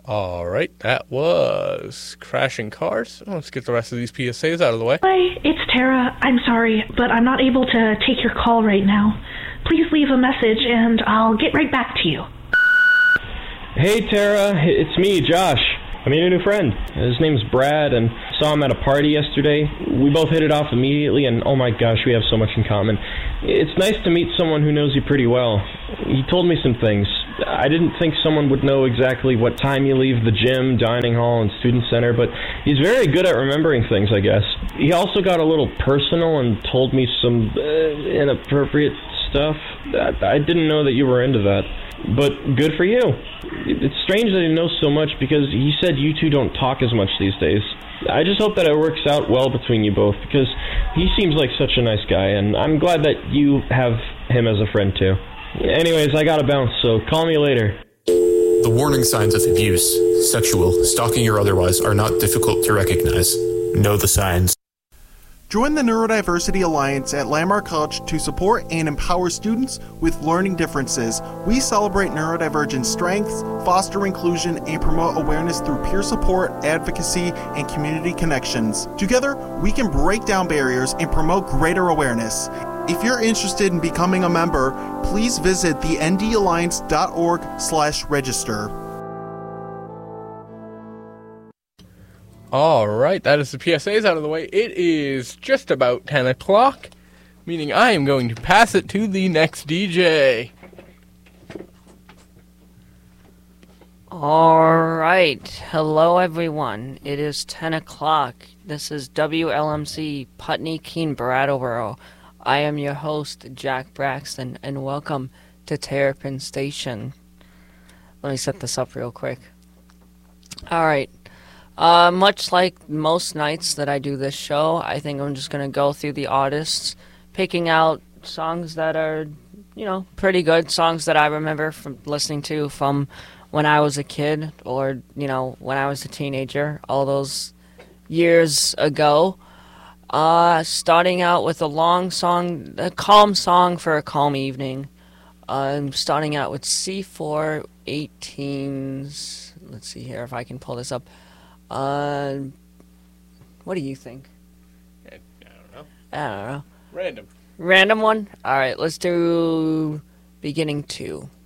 All right, that was Crashing Cars. Let's get the rest of these PSAs out of the way. Hi, it's Tara. I'm sorry, but I'm not able to take your call right now. Please leave a message and I'll get right back to you. Hey Tara, it's me, Josh. I made a new friend. His name's Brad, and saw him at a party yesterday. We both hit it off immediately, and oh my gosh, we have so much in common. It's nice to meet someone who knows you pretty well. He told me some things. I didn't think someone would know exactly what time you leave the gym, dining hall, and student center, but he's very good at remembering things, I guess. He also got a little personal and told me some inappropriate stuff. I didn't know that you were into that. But good for you. It's strange that he knows so much because he said you two don't talk as much these days. I just hope that it works out well between you both because he seems like such a nice guy, and I'm glad that you have him as a friend too. Anyways, I gotta bounce, so call me later. The warning signs of abuse, sexual, stalking or otherwise are not difficult to recognize. Know the signs. Join the Neurodiversity Alliance at Landmark College to support and empower students with learning differences. We celebrate neurodivergent strengths, foster inclusion, and promote awareness through peer support, advocacy, and community connections. Together, we can break down barriers and promote greater awareness. If you're interested in becoming a member, please visit the ndalliance.org/register. All right, that is the PSAs out of the way. It is just about 10 o'clock, meaning I am going to pass it to the next DJ. All right. Hello, everyone. It is 10 o'clock. This is WLMC Putney Keene Brattleboro. I am your host, Jack Braxton, and welcome to Terrapin Station. Let me set this up real quick. All right. Much like most nights that I do this show, I think I'm just going to go through the artists, picking out songs that are, pretty good, songs that I remember from listening to from when I was a kid or, when I was a teenager, all those years ago. Starting out with a long song, a calm song for a calm evening. Starting out with C418's, let's see here if I can pull this up. What do you think? I don't know. I don't know. Random. Random one? Alright, let's do Beginning 2.